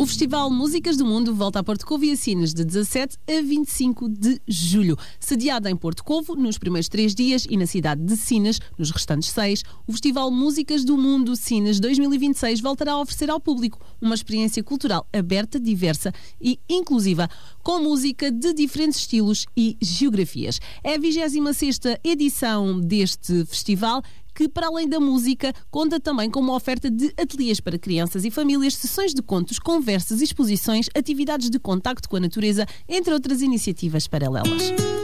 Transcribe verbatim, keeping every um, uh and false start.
O Festival Músicas do Mundo volta a Porto Covo e a Sines de dezassete a vinte e cinco de julho. Sediado em Porto Covo nos primeiros três dias e na cidade de Sines nos restantes seis, o Festival Músicas do Mundo Sines dois mil e vinte e seis voltará a oferecer ao público uma experiência cultural aberta, diversa e inclusiva, com música de diferentes estilos e geografias. É a vigésima sexta edição deste festival, que, para além da música, conta também com uma oferta de ateliês para crianças e famílias, sessões de contos, conversas, exposições, atividades de contacto com a natureza, entre outras iniciativas paralelas.